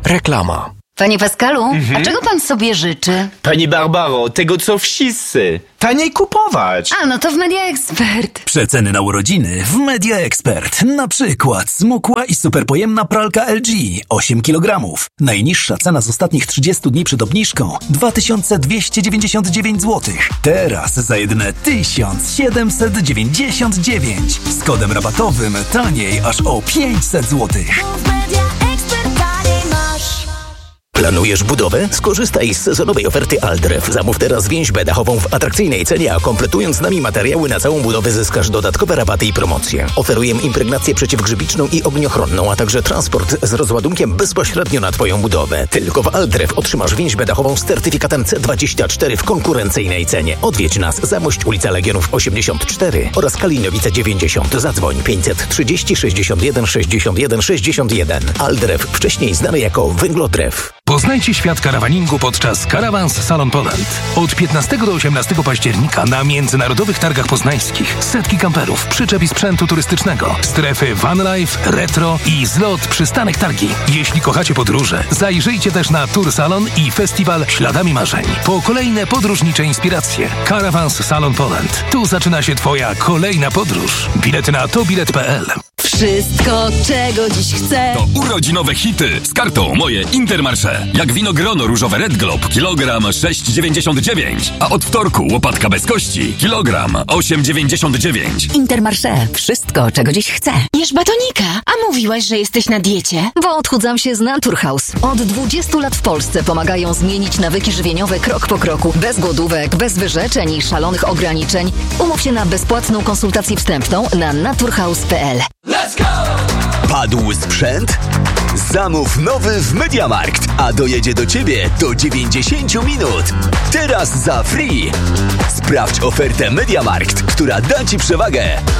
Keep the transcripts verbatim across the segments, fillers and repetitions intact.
Reklama. Panie Pascalu, Mhm. a czego pan sobie życzy? Pani Barbaro, tego co wszyscy. Taniej kupować. A, no to w Media Expert. Przeceny na urodziny w Media Expert. Na przykład smukła i superpojemna pralka L G osiem kilogramów. Najniższa cena z ostatnich trzydziestu dni przed obniżką dwa tysiące dwieście dziewięćdziesiąt dziewięć złotych. Teraz za jedyne tysiąc siedemset dziewięćdziesiąt dziewięć. Z kodem rabatowym taniej aż o pięćset złotych. Planujesz budowę? Skorzystaj z sezonowej oferty Aldref. Zamów teraz więźbę dachową w atrakcyjnej cenie, a kompletując z nami materiały na całą budowę zyskasz dodatkowe rabaty i promocje. Oferujemy impregnację przeciwgrzybiczną i ogniochronną, a także transport z rozładunkiem bezpośrednio na Twoją budowę. Tylko w Aldref otrzymasz więźbę dachową z certyfikatem C dwadzieścia cztery w konkurencyjnej cenie. Odwiedź nas, Zamość, ulica Legionów osiemdziesiąt cztery oraz Kalinowice dziewięćdziesiąt. Zadzwoń pięćset trzydzieści sześćdziesiąt jeden sześćdziesiąt jeden sześćdziesiąt jeden. Aldref, wcześniej znany jako Węglodref. Poznajcie świat karawaningu podczas Caravans Salon Poland. Od piętnastego do osiemnastego października na międzynarodowych targach poznańskich setki kamperów, przyczep i sprzętu turystycznego, strefy van life, retro i zlot przystanek targi. Jeśli kochacie podróże, zajrzyjcie też na Tour Salon i festiwal Śladami Marzeń. Po kolejne podróżnicze inspiracje. Caravans Salon Poland. Tu zaczyna się Twoja kolejna podróż. Bilety na tobilet kropka p l. Wszystko, czego dziś chcę. To urodzinowe hity z kartą Moje Intermarché. Jak winogrono różowe Red Globe, kilogram sześć dziewięćdziesiąt dziewięć, a od wtorku łopatka bez kości, kilogram osiem dziewięćdziesiąt dziewięć. Intermarché. Wszystko, czego dziś chcę. Jesz batonika, a mówiłaś, że jesteś na diecie? Bo odchudzam się z Naturhaus. Od dwudziestu lat w Polsce pomagają zmienić nawyki żywieniowe krok po kroku. Bez głodówek, bez wyrzeczeń i szalonych ograniczeń. Umów się na bezpłatną konsultację wstępną na naturhaus kropka p l. Let's go! Padł sprzęt? Zamów nowy w MediaMarkt, a dojedzie do Ciebie do dziewięćdziesiąt minut. Teraz za free. Sprawdź ofertę MediaMarkt, która da Ci przewagę.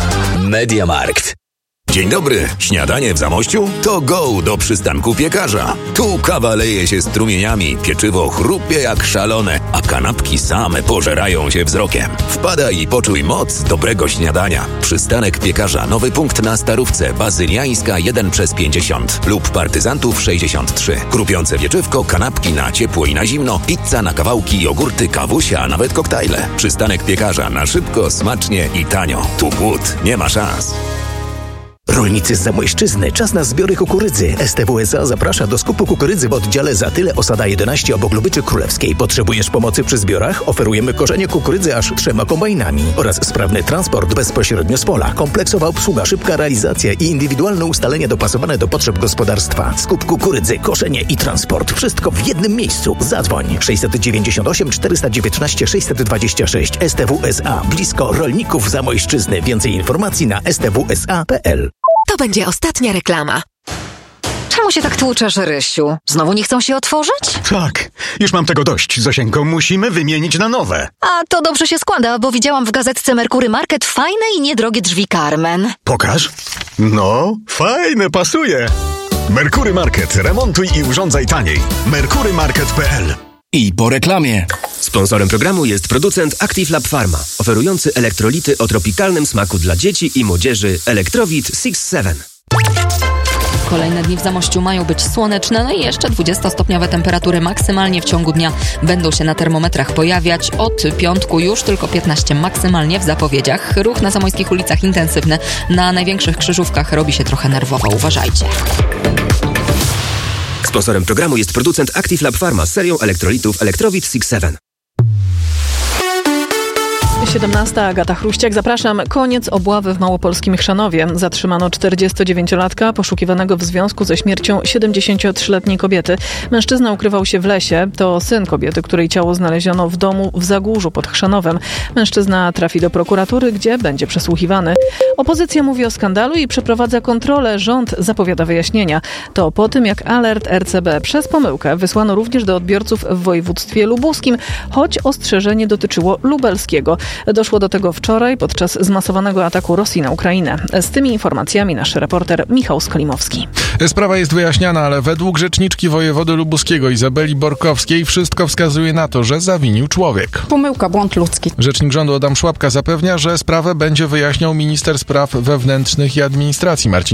MediaMarkt. Dzień dobry. Śniadanie w Zamościu? To go do przystanku piekarza. Tu kawa leje się strumieniami, pieczywo chrupie jak szalone, a kanapki same pożerają się wzrokiem. Wpadaj i poczuj moc dobrego śniadania. Przystanek piekarza, nowy punkt na Starówce, Bazyliańska jeden przez pięćdziesiąt lub Partyzantów sześćdziesiąt trzy. Krupiące wieczywko, kanapki na ciepło i na zimno, pizza na kawałki, jogurty, kawusia, a nawet koktajle. Przystanek piekarza na szybko, smacznie i tanio. Tu głód nie ma szans. Rolnicy z Zamojszczyzny, czas na zbiory kukurydzy. S T W S A zaprasza do skupu kukurydzy w oddziale Zatyle Osada jedenaście obok Lubyczy Królewskiej. Potrzebujesz pomocy przy zbiorach? Oferujemy korzenie kukurydzy aż trzema kombajnami oraz sprawny transport bezpośrednio z pola. Kompleksowa obsługa, szybka realizacja i indywidualne ustalenia dopasowane do potrzeb gospodarstwa. Skup kukurydzy, koszenie i transport. Wszystko w jednym miejscu. Zadzwoń sześćset dziewięćdziesiąt osiem czterysta dziewiętnaście sześćset dwadzieścia sześć. S T W S A. Blisko rolników Zamojszczyzny. Więcej informacji na s t w s a kropka p l. To będzie ostatnia reklama. Czemu się tak tłuczesz, Rysiu? Znowu nie chcą się otworzyć? Tak, już mam tego dość. Zosieńko, musimy wymienić na nowe. A to dobrze się składa, bo widziałam w gazetce Merkury Market fajne i niedrogie drzwi Carmen. Pokaż. No, fajne, pasuje. Merkury Market. Remontuj i urządzaj taniej. merkury market kropka p l. I po reklamie. Sponsorem programu jest producent Active Lab Pharma, oferujący elektrolity o tropikalnym smaku dla dzieci i młodzieży Electrovit six seven. Kolejne dni w Zamościu mają być słoneczne, no i jeszcze dwudziestostopniowe temperatury maksymalnie w ciągu dnia będą się na termometrach pojawiać. Od piątku już tylko piętnaście maksymalnie w zapowiedziach. Ruch na zamojskich ulicach intensywny. Na największych krzyżówkach robi się trochę nerwowo. Uważajcie. Sponsorem programu jest producent Active Lab Pharma z serią elektrolitów Electrovit six seven. siedemnasta, Agata Chruściak. Zapraszam. Koniec obławy w małopolskim Chrzanowie. Zatrzymano czterdziestodziewięciolatka poszukiwanego w związku ze śmiercią siedemdziesięciotrzyletniej kobiety. Mężczyzna ukrywał się w lesie. To syn kobiety, której ciało znaleziono w domu w Zagórzu pod Chrzanowem. Mężczyzna trafi do prokuratury, gdzie będzie przesłuchiwany. Opozycja mówi o skandalu i przeprowadza kontrolę. Rząd zapowiada wyjaśnienia. To po tym, jak alert R C B przez pomyłkę wysłano również do odbiorców w województwie lubuskim, choć ostrzeżenie dotyczyło lubelskiego. Doszło do tego wczoraj podczas zmasowanego ataku Rosji na Ukrainę. Z tymi informacjami nasz reporter Michał Skolimowski. Sprawa jest wyjaśniana, ale według rzeczniczki wojewody lubuskiego Izabeli Borkowskiej wszystko wskazuje na to, że zawinił człowiek. Pomyłka, błąd ludzki. Rzecznik rządu Adam Szłapka zapewnia, że sprawę będzie wyjaśniał minister spraw wewnętrznych i administracji Marcin